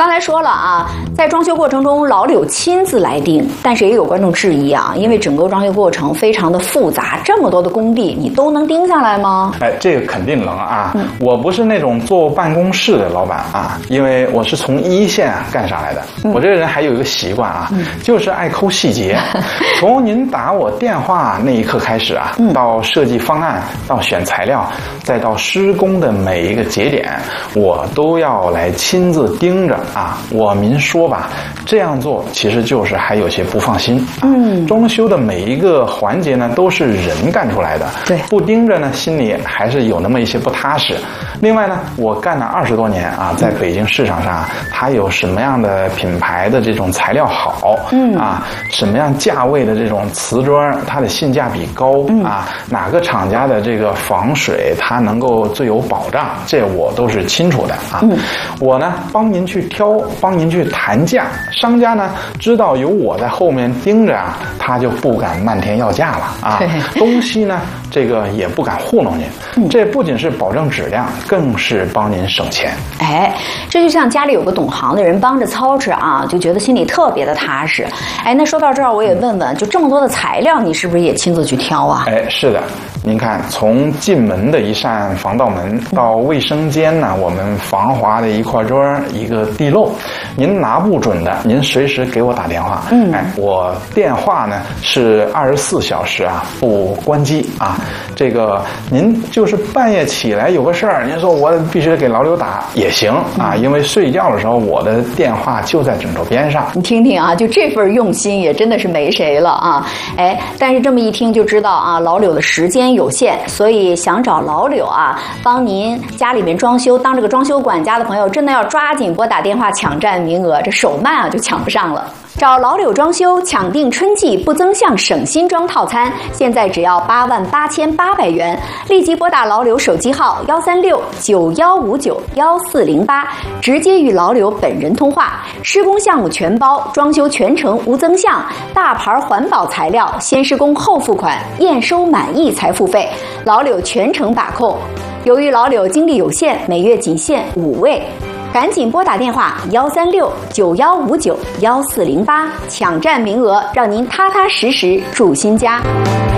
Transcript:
刚才说了啊，在装修过程中，老柳亲自来盯，但是也有观众质疑啊，因为整个装修过程非常的复杂，这么多的工地，你都能盯下来吗？ 哎，这个肯定能啊！我不是那种坐办公室的老板啊，因为我是从一线干上来的。我这个人还有一个习惯啊，就是爱抠细节。从您打我电话那一刻开始啊，到设计方案，到选材料，再到施工的每一个节点，我都要来亲自盯着啊。您说吧，这样做其实就是还有些不放心。装修的每一个环节呢，都是人干出来的， 对， 不盯着呢，心里还是有那么一些不踏实。另外呢，我干了20多年啊，在北京市场上，它有什么样的品牌的这种材料好，什么样价位的这种瓷砖，它的性价比高啊，哪个厂家的这个防水它能够最有保障，这我都是清楚的啊。我呢帮您去挑，帮您去谈价，商家呢知道有我在后面盯着啊，他就不敢漫天要价了啊。东西呢，这个也不敢糊弄您。这不仅是保证质量，更是帮您省钱。 哎，这就像家里有个懂行的人帮着操持啊，就觉得心里特别的踏实。哎，那说到这儿，我也问问，就这么多的材料，你是不是也亲自去挑啊？ 哎，是的。您看，从进门的一扇防盗门到卫生间呢，我们防滑的一块砖、一个地漏，您拿不准的，您随时给我打电话。我电话呢是24小时啊不关机啊。这个您就是半夜起来有个事儿，您说我必须得给老柳打也行啊，因为睡觉的时候我的电话就在枕头边上。 你听听啊，就这份用心也真的是没谁了啊。哎，但是这么一听就知道啊，老柳的时间有限，所以想找老柳啊帮您家里面装修当这个装修管家的朋友，真的要抓紧拨打电话抢占名额，这手慢啊就抢不上了。找老柳装修抢定春季不增项省新装套餐，现在只要88800元，立即拨打老柳手机号13691591408，直接与老柳本人通话。施工项目全包，装修全程无增项，大牌环保材料，先施工后付款，验收满意才付费，老柳全程把控。由于老柳精力有限，每月仅限5位。赶紧拨打电话13691591408，抢占名额，让您踏踏实实住新家。